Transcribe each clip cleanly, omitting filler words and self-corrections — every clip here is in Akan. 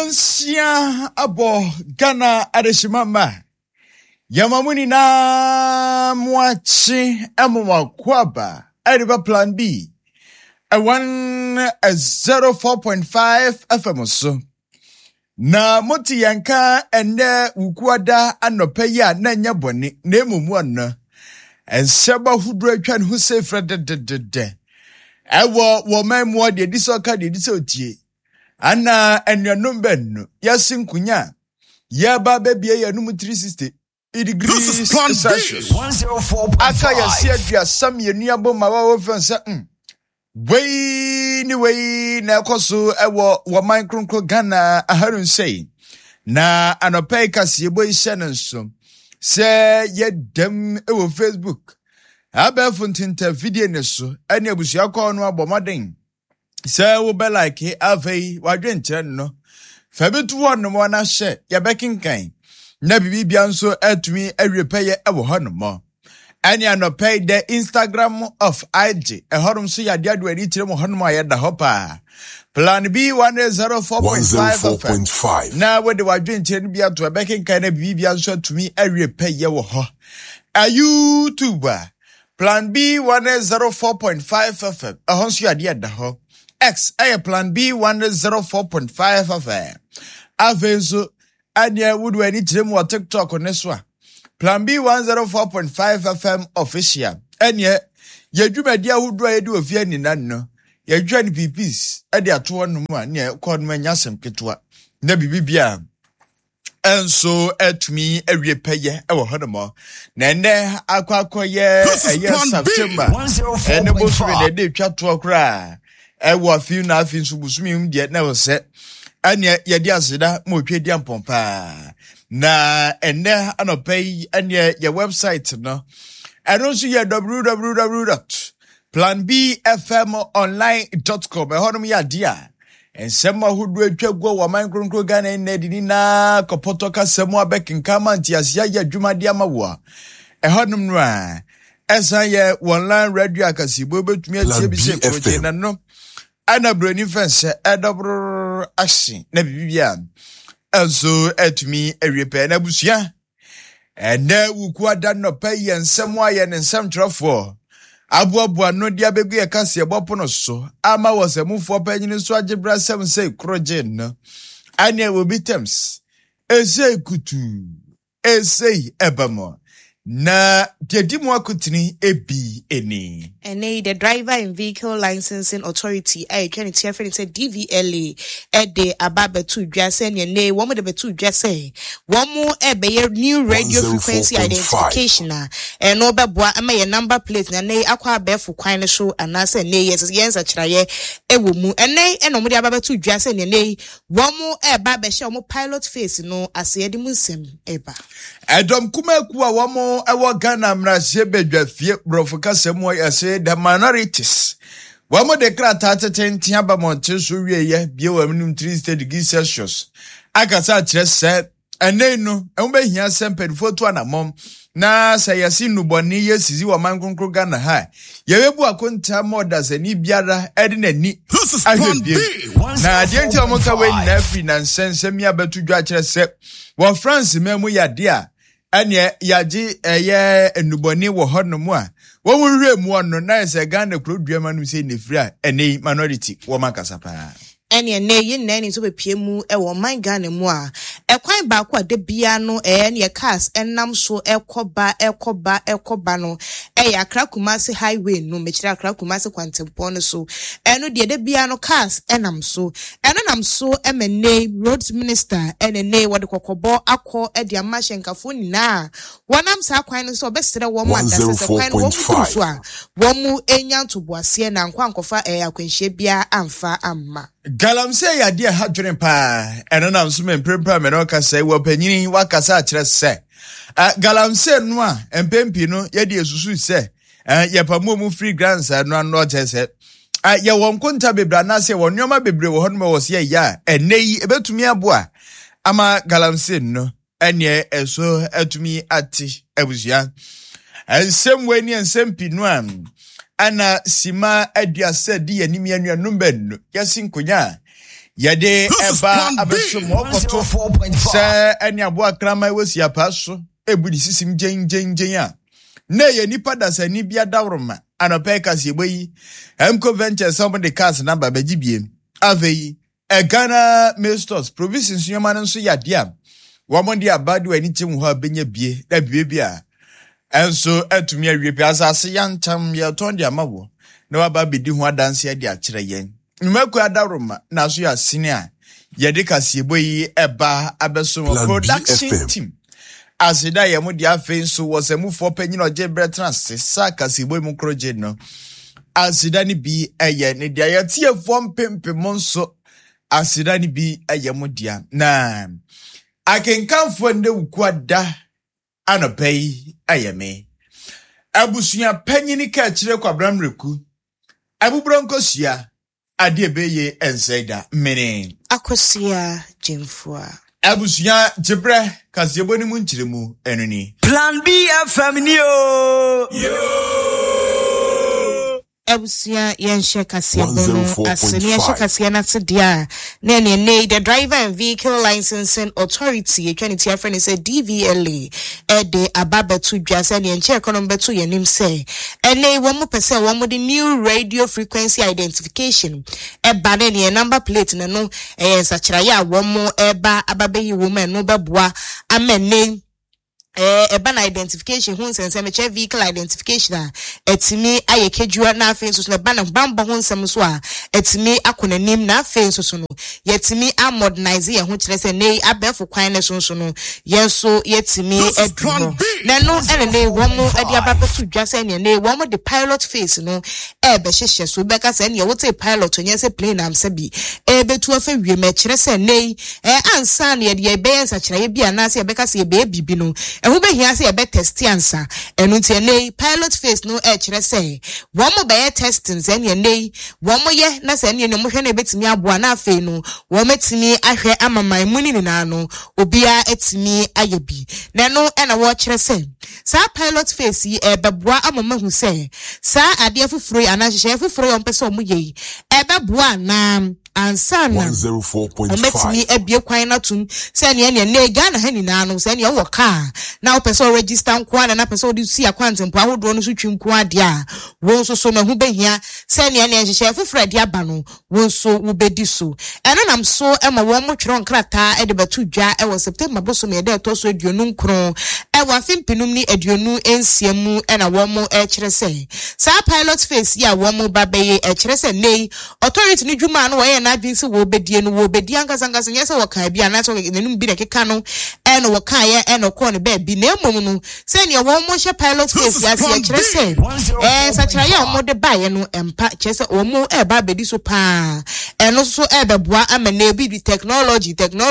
Nonsia abo Ghana adeshimama. Yamamuni na mwachi kwaba. Ediba plan B. A 104.5 FM so. Na moti yanka ene ukwada anopeya na nyaboni nemu mwana. Enseba hudre chan huse fredde. Ewa wamemwa de disoka de disotie. Ana enyanum benno yasinkunya ya ba bebie ya num 360 degrees Celsius 104.5 aka ya sia sam yenuabo mawa fensa we na koso ewo wo micro Ghana aharun say na anopai kase boy shenanso se ye dem ewo Facebook aba funtinta video ne so ene abusua kwa no abomaden se wo be like avei wadwenkyere no fabitu wonno mo na hye ya bekinkan na bibia nso atumi awepeye ewo hono ani anopay the Instagram of IG horom so ya deado ani tire mo hono ayeda hopa plan B 104.5 na we de wadwenkyere no bia to bekinkan na bibia nso atumi awepeye wo ho a YouTuber plan B 104.5 FM ahonso ya deada ho X a plan B 104.5 FM. Avenzo anya wudu ani tirem wa TikTok oneswa. Plan B 104.5 FM official. Anya yedwumadi ahudu ayedu ofia ni nanno. Yedwa ni pipis ade ato no mu anya kod manyasem ketwa. Na bibibia. Enso etmi ewiepeye ewo hodomo. Na ene akwakoye September. Ene bosu de de twato kra. Ewa few na afin subusumi de na wose anya yedi aseda mo twedi ampompa na ene anopai anya ya website no eno ya www.planbfmonline.com ehonum ya dia ensema hudu atwagwo wa mankronkro Ghana enedini na kopoto kasemo abekinkama ntiasia ya dwumade amawo ehonum no a esa ye online radio akasibo betumi atie bi se proje na no ana broni fense edobro action na bibia enso etumi ewepe na busua ene wukwada no pay ensem aye ne nsem trofo abuabua no dia begu ye kase ebopono so ama wosemufo panyini so agebra sem sei krogen no ane obi tems ese kutu ese ebamo na diedimu akutini ebi eni ene the Driver and Vehicle Licensing Authority trying to say DVLA de ababetu dwase ne wo mo de betu dwase wo mo ebe new radio frequency identification no beboa ama ye number plate na ne akwa abefu kwan ne so anase ne yes akiraye ewo mu ene no mo de ababetu dwase ne wo mo eba be hye wo pilot face no ase de mu nsem eba Edom kumeku a wo mo ewo Ghana mrase bedwafie brofoka semo yase the minorities wamo de krata ateten aba monte so wieye bie wa minimum 3 degrees Celsius akasa kire se ene no enbe hia sempen foto anamom na sayasi nuboni yesizi wa mankonkro Ghana ha yebebu akonta modas ani biara edinani ahwebie na adienti omoka we na free na nsensem ya betudwa kire se wa France memu yade a ane yaji eye enuboni wo honomu a wo wure mu ono na ese Ghana produama no se nefri a ene minority wo makasa pa ene yin na ni so bepie mu wo man Ghana mu a ekwan ba kwa de bia no ne cars enam so ekoba no Accra Kumasi highway no mechira Accra Kumasi kwantempo no so eno de bia no cars enam so eno nam so emene roads minister ene wode kokobo akọ de amashenkafo nyina wonam sa kwan no so obesere wo mu adase kwan wo mu so a wo mu enya ntoboase na nkwankofa akwanhye bia amfa amma Galamse ya dia hadwene pa eno na nso memprempa me no kasa wo panyini wakasa akire se galamse no a empempi no ye dia susu se ye pamu mu free grants no no jese ye won konta bebra na se won nyoma bebre wo hono wo se ya eneyi ebetumi aboa ama galamse no ene eso atumi ati abusua ensem weni ensempi no am ana sima aduase di animi anuanum benno yasinkonya Yade eba abeso mo koto se eni aboa krama wesi apaso ebudi sisim jen a na ye nipa da sa ni bia dawroma anope kasi eboyi Emco Venture some the cars number begibiem avei Ghana Mailstores provisions nyoma nso yade a womondi abadu ani chemu ho benya bie da bia enso atumi awie pia asase yantam ye tondi amawo na waba bedi ho adanse ade akire yen numaku adaroma na so ya senior yede kasiebo yi eba abeso production team asida ye mu dia fenso wo se mu fo panyin oje bretrans sa kasiebo mu kroje no asida ni bi eye ne dia ye tie fo mpempem nso asida ni bi eye mu dia na akenkanfo nde wukwada anopai ayeme abusuya panyini ka kire kwabramreku abubronkosia ade ebeye enseda mene akosia jemfua abusuya jebre kasebo ni mu nkiremu enuni Plan B FM ni yo Ebusia yenshe kasia bono aseni yenshe kasia na tsedia ne the Driver and Vehicle Licensing Authority etwaniti afrene se DVLA de ababetu dwase ne yenche ekonombetu yenim se ene wo mo pese wo mo the new radio frequency identification eba ne number plate ne no sachira ya wo mo eba ababeyi wo me no beboa amene ban identification hun sense me vehicle identification etimi ayekedua na afen so na ban bamba hun sem so a etimi akonanim na afen so no yetimi a modernize ye ho kire se nei abefo kwan ne so no yenso yetimi eduro na no ene wo mo ade ababetu dwase ne nei wo mo the pilot phase no be hyehye so beka se ne wote pilot onye se plane am se bi betu afa wie me kire se nei ansa ne ye be yensa kire ye bia na se beka se be bibi no who be here say a better test answer and until nay pilot face no kire say one more by testing then ye nay one more ye na say ye no mo hwe na betimi aboa na afi no wo metimi ahwe amamai muni ni na no obia etimi ayebi na no na wo kire say sa pilot face yi beboa amama hu say sa ade afufuro ana hye afufuro yo mpese omo ye beboa na ansana 104.5 metimi ebie kwan na tum se ne ne Ghana ha ni na no se ne wo car na person register nkwa na person di si akwante mpo ahodo no so twimku ade a won so na hu behia se ne hyehyɛ fufura de aba no won so wo bedi so eno nam so ema won mo twero nkrata de betu dwa e wo September boso me de to so aduonu nkron e wa fimpinum ni aduonu ensiamu na won mo kire se sa pilot face ya won mo babeye kire se nei authority ni dwuma no wo na adwinsi wo bedie no wo bedi ankasangasa nyese wo ka bia na so nenum bi na keka no eno wo ka ye eno ko ne ba bi na emom no se ne wo mo hye pilot face ya se kire se sachira ya mo de ba ye no empa kire se wo mo ba bedi so pa eno so beboa amana bi technology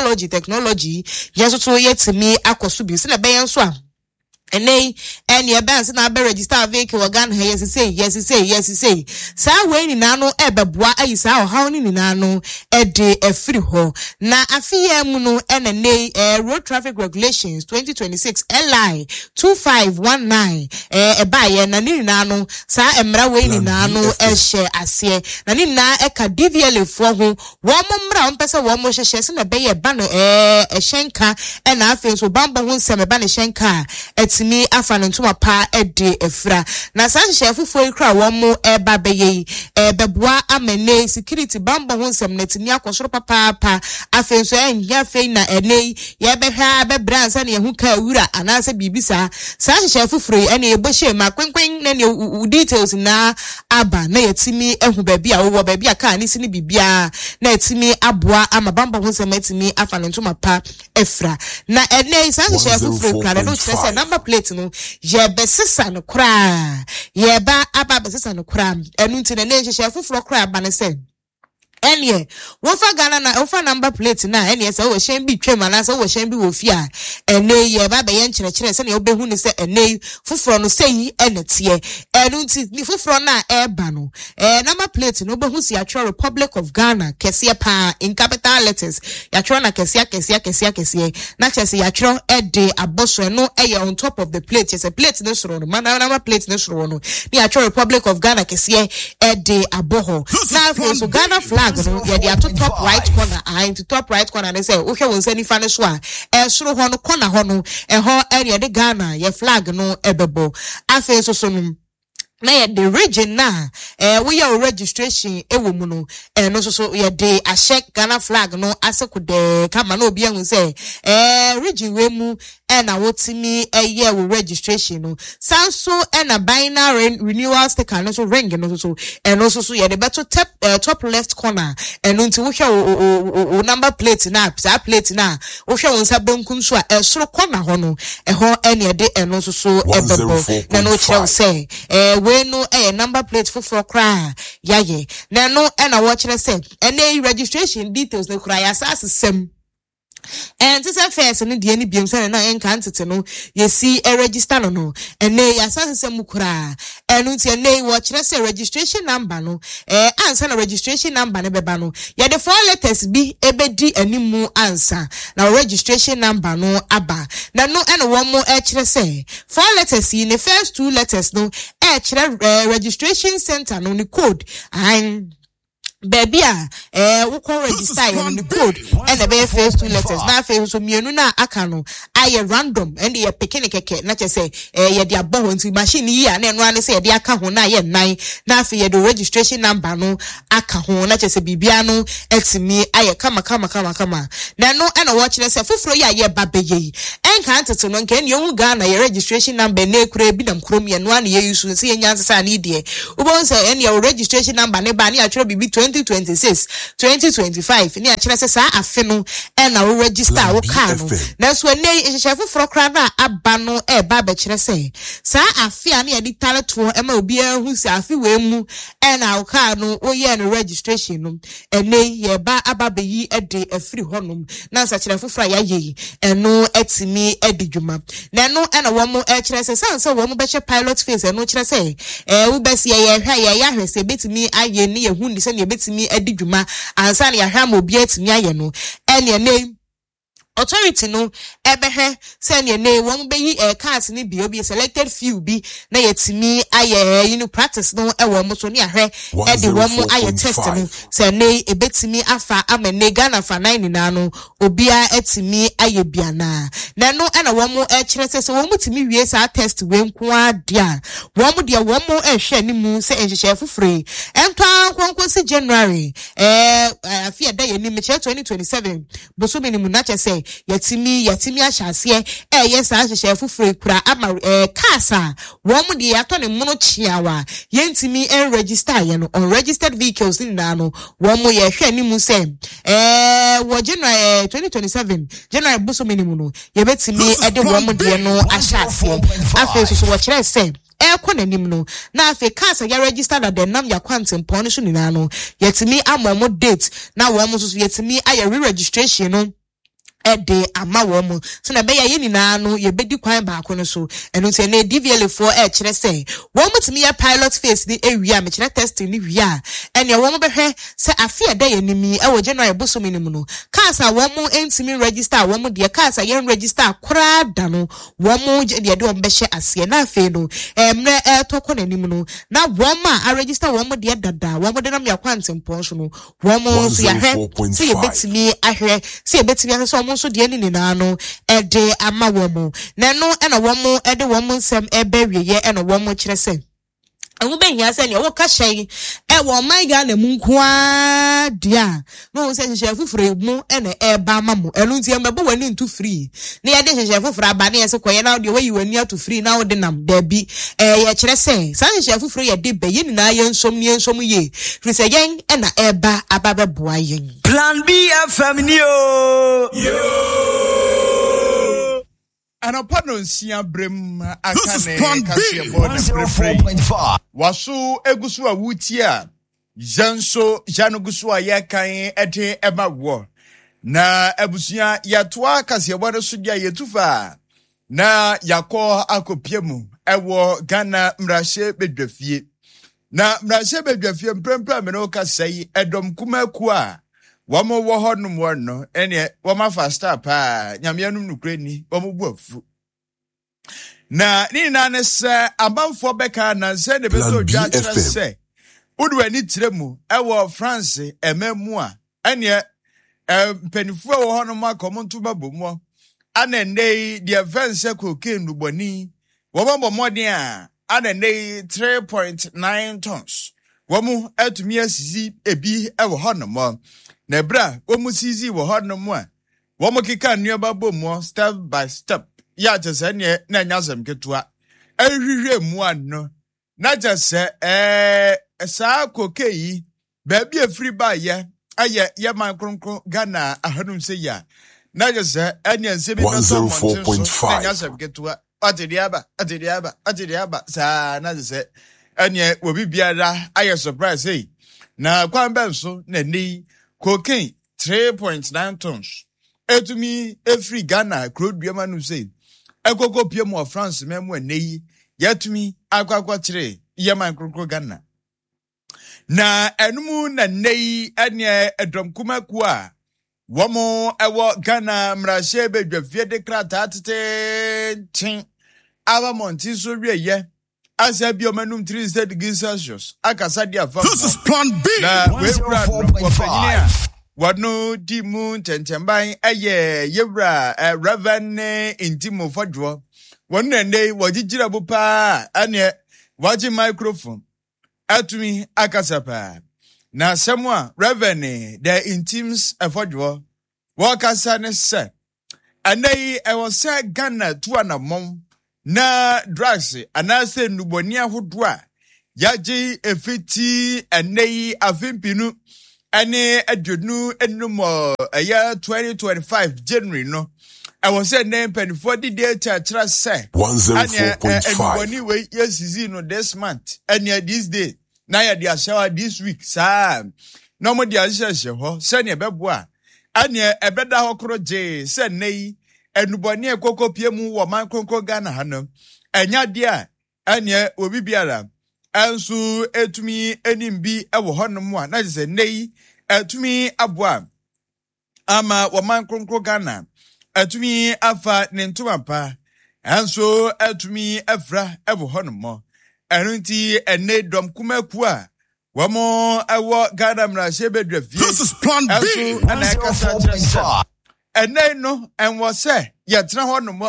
yeso so yetimi akoso bi se na be yen so a ene your bands na be register vehicle organ yes say sa we ni na no ebeboa ayi sa ohaw ni na no de afiri ho na afiye mu no ene road traffic regulations 2026 LI 2519 ebaye na ni na no sa emra we ni na no ehye ase na ni na eka DVLA fo ho wo mo mra mpese wo mo hyehye se na be ye ba no ehyenka na afi so bamba ho nsem ba ne hyenka etimi afa no ntuma pa de efra na sa hyehye fufo ikra wo mo ba beye beboa amene security bamba ho nsem na etimi akosoro papa afi so enya fe na ene ye behwa be bransa na yehu ka wura anase bibisa sa hyehye fufo ene ebohye ma kwenkwen na ne details na aba na yetimi ehu ba bia wo ba bia ka ni sini bibia na etimi aboa amabamba ho nsem etimi afa no ntuma pa efra na ene sa hyehye fufo ikra no kyerese number plate no ye besesa no kra ye ba aba besesa no kra enu ntine na hyehye fufo kra ba ne se enye wofa Ghana na wofa number plate na enye se wo hyen bi twem na se wo hyen bi wo fi a ene ye ba be ye nkyerɛkyerɛ se ne obehu ne se ene fufuro no sei enetie enu nti ni fufuro na eba no number plate no obehu si atwa Republic of Ghana kese pa in capital letters yatwa na kese na kyese yatwa de aboso no on top of the plate kyese plate no soro no number plate no soro no ni atwa Republic of Ghana kese de aboho na so Ghana flag flag no ye dey to top right corner into top right corner they say uhwe won sani fa ne so a soro ho no corner ho no ho area de Ghana ye flag no ebebo afa so no na ye the region na we your registration ewo mu no no so ye de a check Ghana flag no asekode kama na obi ehun say region we mu na wotimi ye wo registration no sanso na binary renewal sticker no so ring no so so ye de beto top left corner nti wo hwe o number plate na sa plate na wo hwe won sa bankum so a soro corner ho no ho ene de no so ebebo na no kire say we no number plate for cry yaye na no na watch say any registration details no cry asase sem and this affairs no de ani biem say na enka ntete no ye see register no and na asase sem kura enu nti na watch say registration number no answer na registration number ne beba no ye the 4 letters bi ebedi animu answer na registration number no aba na no na wo mo kire say 4 letters in the first 2 letters no kire registration center no ni code and baby we can register on the code and the very first 2 letters na face so mienu na aka no aye random and ye pekene keke na che say ye de abo nti machine yi a na eno ane say ye de aka ho na ye nan na afi ye do registration number no aka ho na che say bibia no etimi aye kama na no na wo kire say fufuro ya ye babeye enka nteto no nke ne hu Ghana ye registration number na ekura bi nam krom ye no ane ye yusu say ye nyansa sa na de ubon say ene ye registration number ne ba ne a kire bibi 2026 2025 ni a kire say sa afe no na wo register wo car no na so ne ehyehyefo foro kra na aba no ba be kire say sa afe a ne ye ditale to ma obi ahu si afe we mu na wo car no wo ye no registration no ene ye ba aba be yi de afiri honum na sa kire foforo ya ye eno etimi edidwuma na no na wo mo kire say sanse wo mo be che pilot phase eno kire say wo be se ye hwa ye ya hwese betimi aye ne ye hu ndi se ne betimi edidwuma ansa ne ya hwa mo bi etimi aye no ene ne authority no ebehwe say ne won be yi cars ni bi obi selected few bi na yetimi aye you know practice no ewo mo so ne ahwe e de won mo aye test no say ne ebetimi afa amene Ghana fa 9 na no obi a etimi aye biana na no na won mo kire say won mo timi wie sa test we nko adia won mo de won mo ehwe ni mu say enhyehyɛ fufure entwa nkonko si January afia da ye ni me 2027 boso me ni mu na che say yetimi ahyase yes ahyehye fufure kura ama kasa wo mu de ato ne mono chiawa yentimi register ye no unregistered vehicles ni na no wo mu ye hwe ni mu se wo January 2027 January buso minimu no ye betimi de wo mu de no ahyase afi so wo kire se nanim no na afi kasa ya register na the nam ya kwantempo no so ni na no yetimi amomo date na wo mu so yetimi aye re-registration no de ama wo mu so na be ya ye nyina no ye bedi kwan ba ko no so enu se na DVL4 kire se wo mu timi ya pilot phase ni ewia me kire testing ni wia ene wo mu behwe se afia da ye nimi e wo January boso minim no kasa wo mu entimi register wo mu de kasa ye register kora da no wo mu de de wo behye ase na afi no emre toko nanim no na wo ma a register wo mu de dada wo mu de nam ya kwantempo so no wo mu so ya hwe se ye betimi ahwe se ye betimi so so de ni na no de ama wo mu na no na wo mu de wo mu nsem ebewie ye na wo mu kire se awu be hia se ne wo ka hyei wo man ga na mu nkoa dia no se hyehye fufure mu na ba ma mu enu nti embe bo wani ntu free ne ye de hyehye fufure aba ne ye se koye na de wayi wani atu free na wo de nam da bi ye kire se san hyehye fufure ye de be ye ni na ye nsom ye firi se yen na ba aba be boa yen Plan B FM ni o Anapa no nsia brem akane kase bo na prefrey waso egusu a wuti a janso janugusu a yekan ede ema wo na abusia yatoa kase bo no so dia yetufa na yakọ akopiemu ewo Ghana mrahye bedwafie na mrahye bedwafie mprempra me no kasai edom kumaku a wamo wo honum wonno ene wama fasta pa nyamianum nukreni wamo buafu na ni na ne se amanfo beka na se de beso dwa kire se Udu ani tiremu ewo France ememu a ene mpenifu ewo hono ma komontu babomu ana ndei the events cocaine duboni wombo modern a ana ndei 3.9 tons womu etumi asisi ebi ewo hono mo na bra womu sisi wo hono mo a womu kika nnuaba bomu step by step ya tese ne na nyasem ketua ehwehwe mu ano na jese sa kokeyi baby free ba ye aye ye man kronkron Ghana ahanum se ya na jese ene nsebi na 104.5 nyasem ketua atediaba sa na jese ene obi biara aye surprise hey na kwamba nso na ni cocaine 3.9 tons etumi free Ghana krodua nu se ekoko piemu of France memu eneyi yatumi akwakwa kire yeman kronkro Ghana na enumu na nei ene edomkuma kwa womo ewo Ghana mrashe bedwafie de krata tete tin aba monti so wieye asa bi omanum 3 degrees Celsius akasa dia fa This is plan B. na we bra no wano di mu tentemban eye yebra Reverend Intimo Fodwo wonu ende wajigira bu pa ane waji microphone atumi akasapa na semwa Reverend the Intims Fodwo wakasa ne se anei ewose Ghana tuana mom na drugs anase nuboni ahodo a yaji efiti anei afimpinu ane adwunu enumo aya 2025 January no I was saying name pen for the data tra say 104.5 anybody we yes no this month and this day na ya dia shower this week sa no mo dia sheshe ho se ne beboa ane ebeda ho kro je se nei enuboni ekoko piemu wo man konko Ghana hano enya dia ane obi biara ansu etumi enimbi ewo honom a na se nei etumi aboa ama wo man konkro Ghana etumi afa ne ntoma pa ansu etumi afra ewo honom enunti ene dom kumaku a wo mo ewo Ghana mrashe bedwafie This is plan B. ene no enwo se yetra honom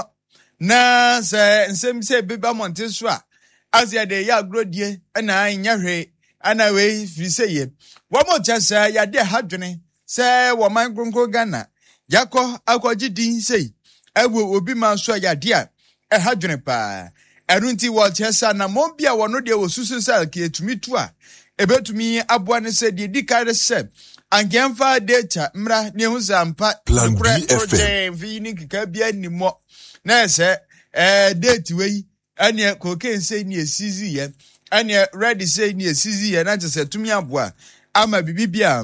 na se nsem se beba monte so a azia de ya agrodie na anya hwe ana we friseye wo mo chesa ya de hadwene se wo man kronko Ghana yakọ akọjidin sei ewo obi man so ya de a hadwene pa erunti wo chesa na mo bia wono de wo susu sal ke etumi tu a ebetumi aboa ne se de dikare se angemfa data mra ne hu zampa Plan B FM vi ni kika bia ni mo na se date we ane cocaine say ni esizi ye ane ready say ni esizi ye na se tumi aboa ama bibibia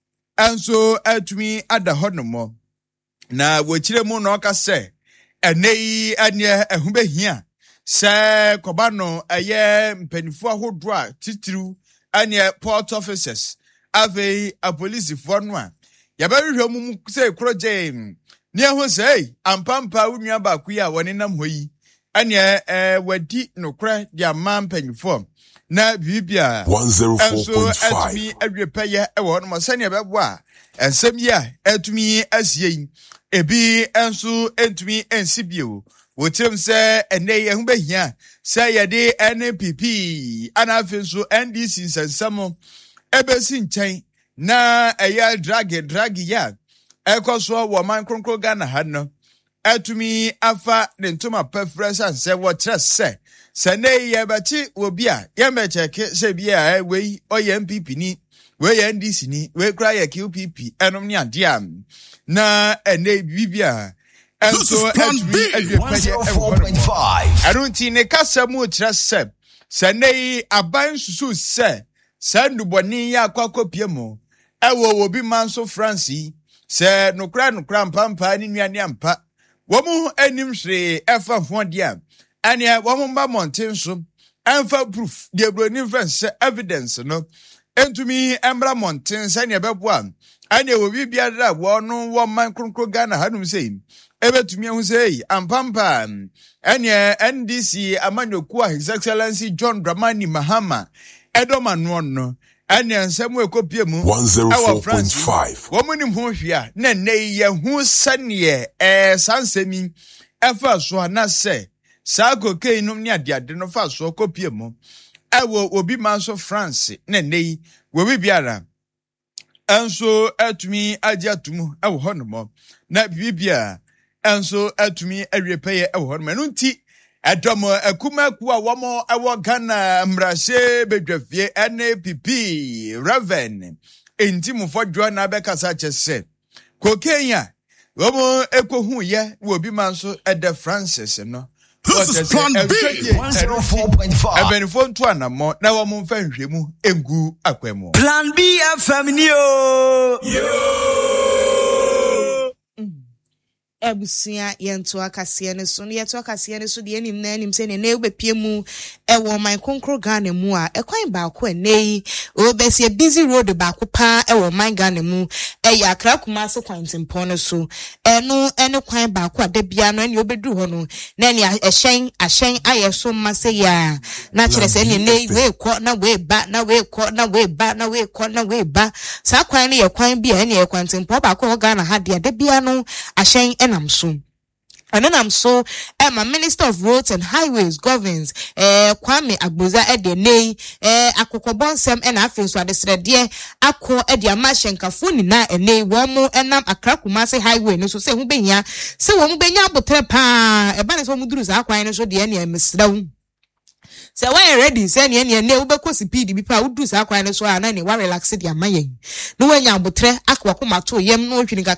anso atumi ada honomo na wochire mu na oka se enei ane ehubehia se kobano aye mpanifo ahodo a titiru ane port officers ave a police for no a yabahwehwe mu se kroje ni ehu sei ampampa unua ba ku ya woni nam hoyi ane wadi nokra dia mampanyfo na bibia 104.5 atumi adwepeye ewo no sane bebo a ensem ya atumi asie ebi enso entumi ensibio wotirem se ene yehu behia se yede NPP ana afenso NDC nsensamo ebesi nchen na eya drag ya ekoso wo man kronkro Ghana hano atumi afa ne ntoma pafresa se wo trese se ne ye bachi obi a ye mecheke se bia we oye MPP ni we ye NDC ni we kra ye QPP enom ni adia na ene bibia enso atumi adwepeye 104.5 arunti ne kasamu trese se ne aban susu se sanduboni ya kwakopiemo ewo obi manso France se nokra mpampa ni nuane ampa womu anim hwe efa hodia ane womu mba mountain so emfa proof de broni fence evidence no entumi embra mountain se ne beboa ane obi biara wono wo man kronkro Ghana hanum sei ebetumi hu sei ampampa ane NDC amanyoku His Excellency John Dramani Mahama edoma no ane ansɛm ekopie mu 104.5 womunim ho hwea na nei ye hu sane sansemi efa so na se sa kokei num ne ade no fa so kopie mu ewo obi manso France na nei wo bibiara enso atumi agye atumu ewo honomo na bibia enso atumi awiepeye ewo honomo no nti Edomo akumaku a womo ewo Ghana mrase bedwafie NPP Raven enti mufodwo na bekasa chese kokenya womo ekohu ye wo bi manso ede Francis no This is Plan B 104.5 Ebenifo ntu anamo na womo mfa nhwemu engu akwemo Plan B FM ni yo Ebusia yento akase ne so ne yeto akase ne so de enim na enim se ne na obepie mu ewo man konkro Ghana mu a ekwan ba ko enei obesi busy road ba ko pa ewo man Ghana mu eya Accra Kumasi kwantempo no so eno ene kwan ba ko da bia no ene obedu ho no na ene ahyen ayeso mase ya na kire se ne nei we ko na we ba na we ko na we ba na we ko na we ba sa kwan ne ye kwan bia ene ye kwantempo ba ko Ghana ha de da bia no ahyen And then I'm so my Minister of Roads and Highways governs Kwame Agboza ede nei akokobonsem na afin so adesrede akọ ede amashenkafo ni na enei womo enam Accra Kumasi highway no so se hu benya se wo mu benya abotre pa e ba ne so mu duru za kwan no so de ene emsrawo se when ready se ne ubekọ speed bi pa udu sa kwan no so na ne wa relax de amayen no wanya abotre akwa komato yem no hwini